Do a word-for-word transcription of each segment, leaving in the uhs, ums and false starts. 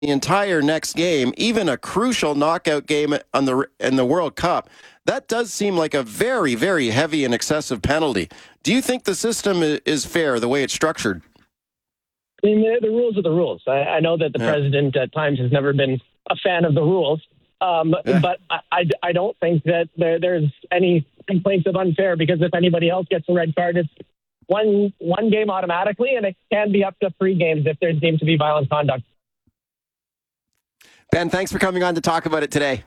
the entire next game, even a crucial knockout game on the in the World Cup. That does seem like a very, very heavy and excessive penalty. Do you think the system is fair the way it's structured? I mean, the, the rules are the rules. I, I know that the yeah. president at times has never been a fan of the rules, um, yeah. but I, I, I don't think that there, there's any complaints of unfair, because if anybody else gets a red card, it's one one game automatically, and it can be up to three games if there's deemed to be violent conduct. Ben, thanks for coming on to talk about it today.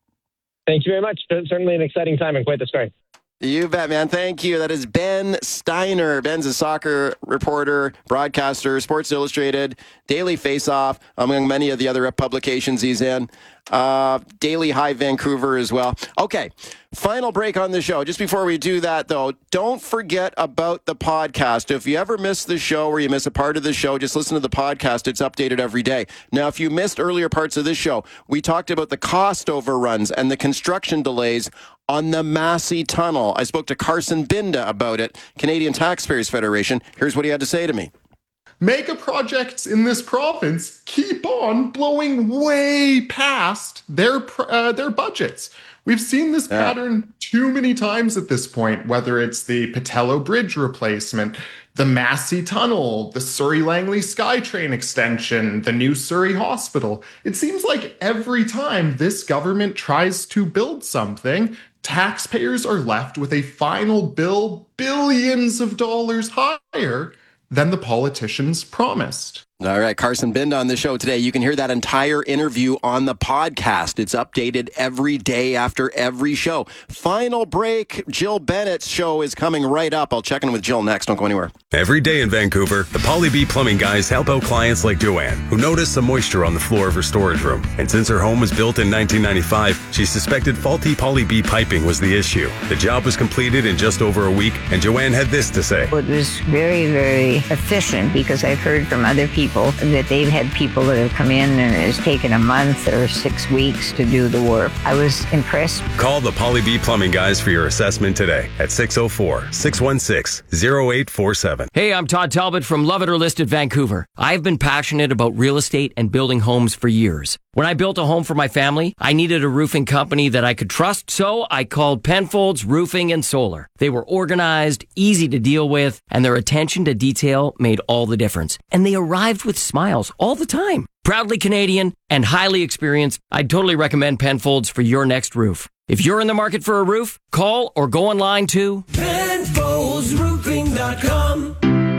Thank you very much. Certainly an exciting time and quite the story. You bet, man. Thank you. That is Ben Steiner. Ben's a soccer reporter, broadcaster, Sports Illustrated, Daily Face-Off, among many of the other publications he's in. Uh, Daily High Vancouver as well. Okay, final break on the show. Just before we do that, though, don't forget about the podcast. If you ever miss the show or you miss a part of the show, just listen to the podcast. It's updated every day. Now, if you missed earlier parts of this show, we talked about the cost overruns and the construction delays on the Massey Tunnel. I spoke to Carson Binda about it, Canadian Taxpayers Federation. Here's what he had to say to me. Mega projects in this province keep on blowing way past their uh, their budgets. We've seen this yeah. pattern too many times at this point, whether it's the Patello Bridge replacement, the Massey Tunnel, the Surrey-Langley SkyTrain extension, the new Surrey Hospital. It seems like every time this government tries to build something, taxpayers are left with a final bill billions of dollars higher than the politicians promised. All right, Carson Binda on the show today. You can hear that entire interview on the podcast. It's updated every day after every show. Final break. Jill Bennett's show is coming right up. I'll check in with Jill next. Don't go anywhere. Every day in Vancouver, the Poly B Plumbing guys help out clients like Joanne, who noticed some moisture on the floor of her storage room. And since her home was built in nineteen ninety-five, she suspected faulty Poly B piping was the issue. The job was completed in just over a week, and Joanne had this to say. It was very, very efficient, because I've heard from other people that they've had people that have come in and it's taken a month or six weeks to do the work. I was impressed. Call the Poly B Plumbing guys for your assessment today at six oh four, six one six, oh eight four seven. Hey, I'm Todd Talbot from Love It or List It Vancouver. I've been passionate about real estate and building homes for years. When I built a home for my family, I needed a roofing company that I could trust, so I called Penfolds Roofing and Solar. They were organized, easy to deal with, and their attention to detail made all the difference. And they arrived with smiles all the time. Proudly Canadian and highly experienced, I'd totally recommend Penfolds for your next roof. If you're in the market for a roof, call or go online to Penfolds Roofing dot com.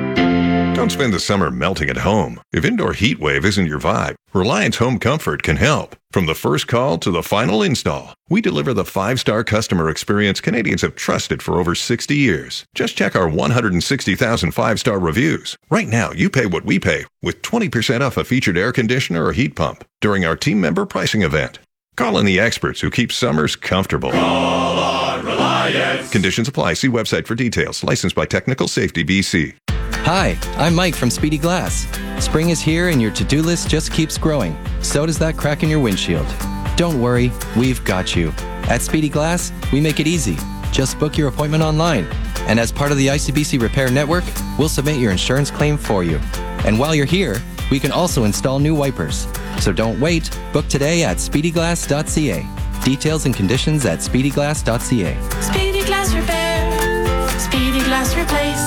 Don't spend the summer melting at home. If indoor heat wave isn't your vibe, Reliance Home Comfort can help. From the first call to the final install, we deliver the five-star customer experience Canadians have trusted for over sixty years. Just check our one hundred sixty thousand five-star reviews. Right now, you pay what we pay with twenty percent off a featured air conditioner or heat pump during our team member pricing event. Call in the experts who keep summers comfortable. Call on Reliance. Conditions apply. See website for details. Licensed by Technical Safety B C. Hi, I'm Mike from Speedy Glass. Spring is here and your to-do list just keeps growing. So does that crack in your windshield. Don't worry, we've got you. At Speedy Glass, we make it easy. Just book your appointment online. And as part of the I C B C Repair Network, we'll submit your insurance claim for you. And while you're here, we can also install new wipers. So don't wait. Book today at speedy glass dot c a. Details and conditions at speedy glass dot c a. Speedy Glass Repair. Speedy Glass Replace.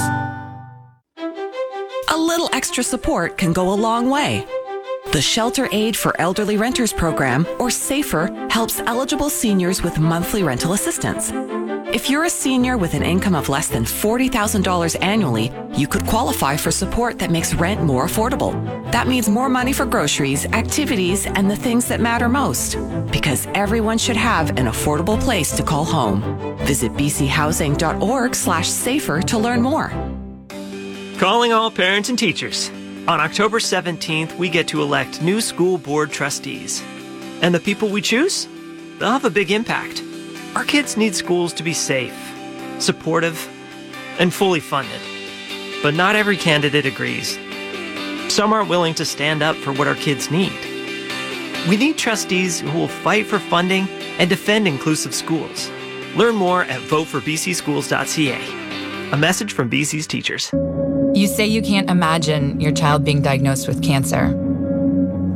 A little extra support can go a long way. The Shelter Aid for Elderly Renters program, or SAFER, helps eligible seniors with monthly rental assistance. If you're a senior with an income of less than forty thousand dollars annually, you could qualify for support that makes rent more affordable. That means more money for groceries, activities, and the things that matter most. Because everyone should have an affordable place to call home. Visit b c housing dot org slash safer to learn more. Calling all parents and teachers. On October seventeenth, we get to elect new school board trustees. And the people we choose? They'll have a big impact. Our kids need schools to be safe, supportive, and fully funded. But not every candidate agrees. Some aren't willing to stand up for what our kids need. We need trustees who will fight for funding and defend inclusive schools. Learn more at vote for b c schools dot c a. A message from B C's teachers. You say you can't imagine your child being diagnosed with cancer.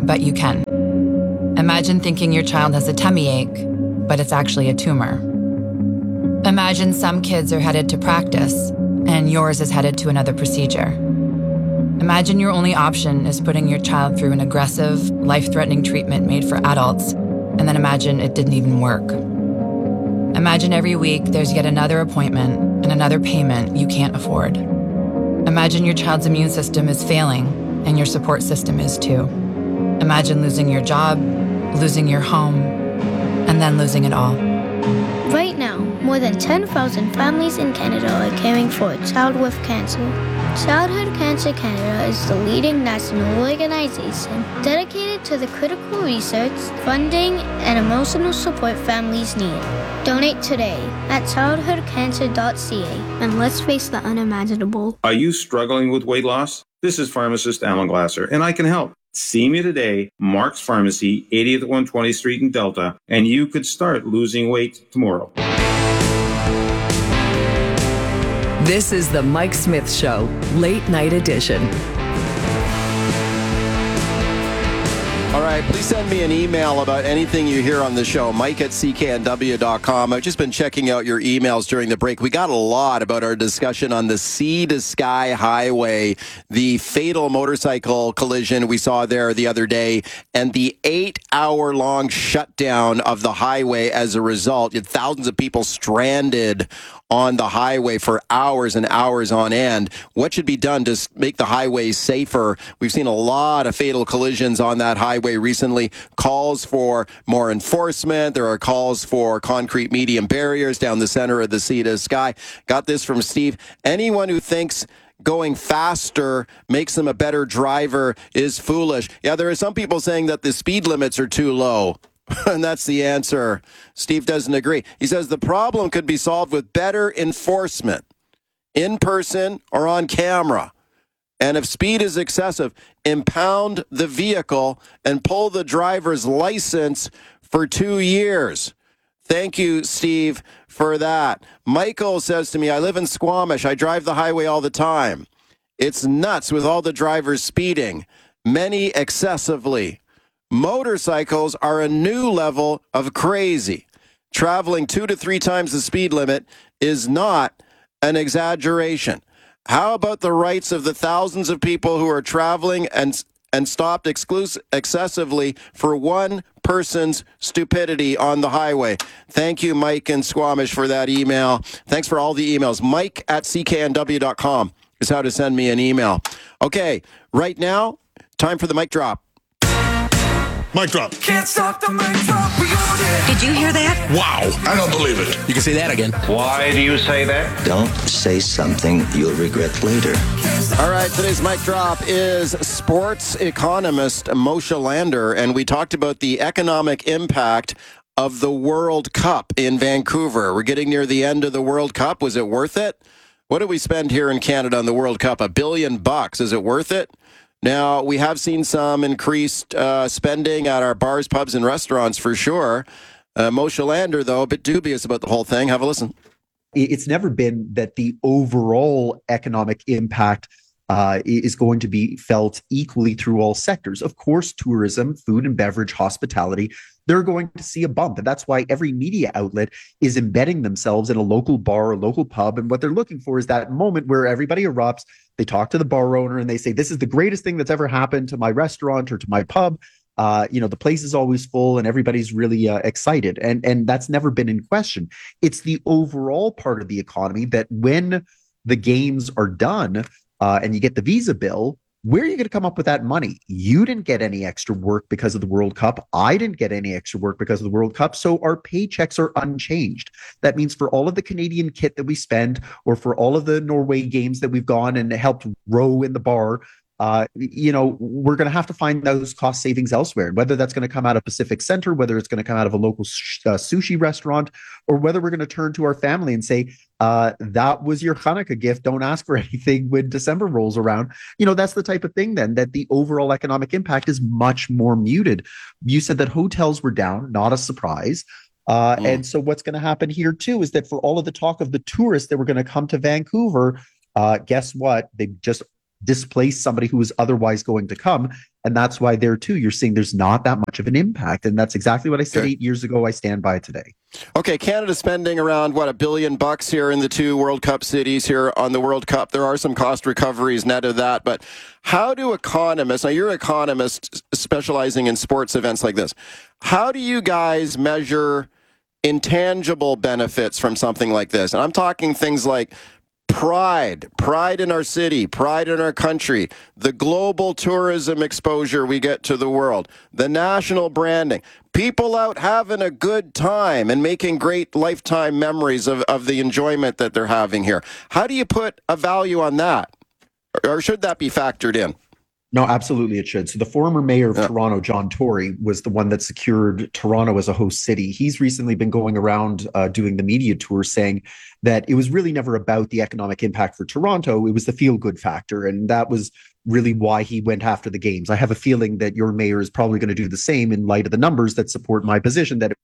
but you can. Imagine thinking your child has a tummy ache, but it's actually a tumor. Imagine some kids are headed to practice, and yours is headed to another procedure. Imagine your only option is putting your child through an aggressive, life-threatening treatment made for adults, and then imagine it didn't even work. Imagine every week there's yet another appointment and another payment you can't afford. Imagine your child's immune system is failing, and your support system is too. Imagine losing your job, losing your home, and then losing it all. Right now, more than ten thousand families in Canada are caring for a child with cancer. Childhood Cancer Canada is the leading national organization dedicated to the critical research, funding, and emotional support families need. Donate today at childhood cancer dot c a and let's face the unimaginable. Are you struggling with weight loss? This is pharmacist Alan Glasser, and I can help. See me today, Mark's Pharmacy, eightieth at one hundred twentieth Street in Delta, and you could start losing weight tomorrow. This is the Mike Smith Show, late night edition. All right, please send me an email about anything you hear on the show, mike at c k n w dot com. I've just been checking out your emails during the break. We got a lot about our discussion on the Sea to Sky Highway, the fatal motorcycle collision we saw there the other day, and the eight-hour-long shutdown of the highway as a result. You had thousands of people stranded on the highway for hours and hours on end. What should be done to make the highway safer? We've seen a lot of fatal collisions on that highway recently. Calls for more enforcement. There are calls for concrete medium barriers down the center of the Sea to Sky. Got this from Steve. Anyone who thinks going faster makes them a better driver is foolish. Yeah, there are some people saying that the speed limits are too low. And that's the answer. Steve doesn't agree. He says the problem could be solved with better enforcement, in person or on camera. And if speed is excessive, impound the vehicle and pull the driver's license for two years. Thank you, Steve, for that. Michael says to me, I live in Squamish. I drive the highway all the time. It's nuts with all the drivers speeding, many excessively. Motorcycles are a new level of crazy. Traveling two to three times the speed limit is not an exaggeration. How about the rights of the thousands of people who are traveling and and stopped exclus- excessively for one person's stupidity on the highway? Thank you, Mike in Squamish, for that email. Thanks for all the emails. Mike at c k n w dot com is how to send me an email. Okay, right now, time for the mic drop. Mic drop. Can't stop the mic drop. We got it. Did you hear that? Wow. I don't believe it. You can say that again. Why do you say that? Don't say something you'll regret later. All right, today's mic drop is sports economist Moshe Lander, and we talked about the economic impact of the World Cup in Vancouver. We're getting near the end of the World Cup. Was it worth it? What did we spend here in Canada on the World Cup? A billion bucks. Is it worth it? Now, we have seen some increased uh, spending at our bars, pubs, and restaurants for sure. Uh, Moshe Lander, though, a bit dubious about the whole thing. Have a listen. It's never been that the overall economic impact uh, is going to be felt equally through all sectors. Of course, tourism, food and beverage, hospitality, they're going to see a bump. And that's why every media outlet is embedding themselves in a local bar or local pub. And what they're looking for is that moment where everybody erupts. They talk to the bar owner and they say, this is the greatest thing that's ever happened to my restaurant or to my pub. Uh, you know, the place is always full and everybody's really uh, excited. And, and that's never been in question. It's the overall part of the economy that when the games are done uh, and you get the visa bill, where are you going to come up with that money? You didn't get any extra work because of the World Cup. I didn't get any extra work because of the World Cup. So our paychecks are unchanged. That means for all of the Canadian kit that we spend, or for all of the Norway games that we've gone and helped row in the bar, uh, you know, we're going to have to find those cost savings elsewhere. Whether that's going to come out of Pacific Center, whether it's going to come out of a local sh- uh, sushi restaurant, or whether we're going to turn to our family and say, uh, that was your Hanukkah gift. Don't ask for anything when December rolls around. You know, that's the type of thing then that the overall economic impact is much more muted. You said that hotels were down, not a surprise. Uh, mm. And so what's going to happen here too is that for all of the talk of the tourists that were going to come to Vancouver, uh, guess what? They just displaced somebody who was otherwise going to come. And that's why there too, you're seeing there's not that much of an impact. And that's exactly what I said okay. eight years ago. I stand by today. Okay, Canada's spending around, what, a billion bucks here in the two World Cup cities here on the World Cup. There are some cost recoveries net of that, but how do economists, now you're an economist specializing in sports events like this, how do you guys measure intangible benefits from something like this? And I'm talking things like pride, pride in our city, pride in our country, the global tourism exposure we get to the world, the national branding, people out having a good time and making great lifetime memories of, of the enjoyment that they're having here. How do you put a value on that? Or should that be factored in? No, absolutely it should. So the former mayor of yeah. Toronto, John Tory, was the one that secured Toronto as a host city. He's recently been going around uh, doing the media tour saying that it was really never about the economic impact for Toronto. It was the feel-good factor. And that was really why he went after the games. I have a feeling that your mayor is probably going to do the same in light of the numbers that support my position that it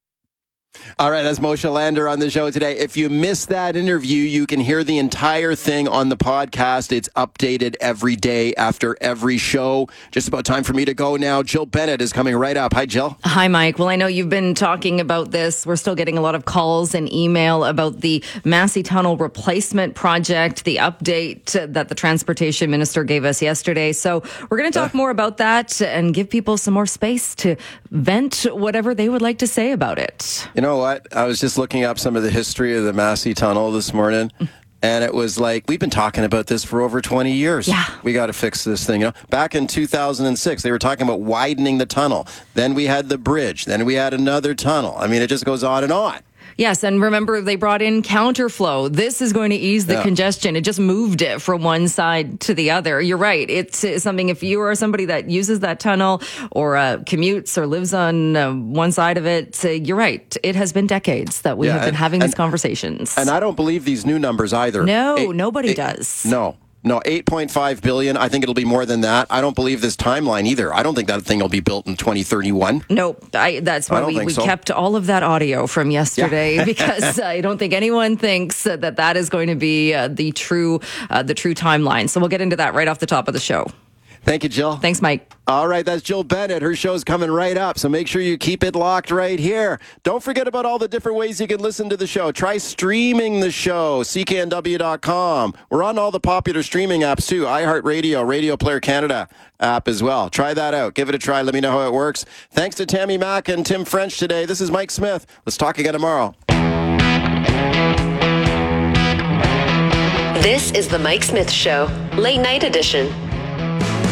All right, that's Moshe Lander on the show today. If you missed that interview, you can hear the entire thing on the podcast. It's updated every day after every show. Just about time for me to go now. Jill Bennett is coming right up. Hi, Jill. Hi, Mike. Well, I know you've been talking about this. We're still getting a lot of calls and email about the Massey Tunnel replacement project, the update that the transportation minister gave us yesterday. So we're going to talk uh, more about that and give people some more space to vent whatever they would like to say about it. You know what? I was just looking up some of the history of the Massey Tunnel this morning, and it was like, we've been talking about this for over twenty years. Yeah. We got to fix this thing. You know, back in two thousand six, they were talking about widening the tunnel. Then we had the bridge. Then we had another tunnel. I mean, it just goes on and on. Yes, and remember, they brought in counterflow. This is going to ease the yeah. congestion. It just moved it from one side to the other. You're right. It's, it's something, if you are somebody that uses that tunnel or uh, commutes or lives on uh, one side of it, uh, you're right. It has been decades that we yeah, have been and, having and, these conversations. And I don't believe these new numbers either. No, eight, nobody eight, does. No. No, eight point five billion. I think it'll be more than that. I don't believe this timeline either. I don't think that thing will be built in twenty thirty-one. Nope. I, that's why I we, we so. kept all of that audio from yesterday yeah. because I don't think anyone thinks that that is going to be uh, the true uh, the true timeline. So we'll get into that right off the top of the show. Thank you, Jill. Thanks, Mike. All right, that's Jill Bennett. Her show's coming right up, so make sure you keep it locked right here. Don't forget about all the different ways you can listen to the show. Try streaming the show, C K N W dot com. We're on all the popular streaming apps, too. iHeartRadio, Radio Player Canada app as well. Try that out. Give it a try. Let me know how it works. Thanks to Tammy Mack and Tim French today. This is Mike Smith. Let's talk again tomorrow. This is the Mike Smith Show, late night edition.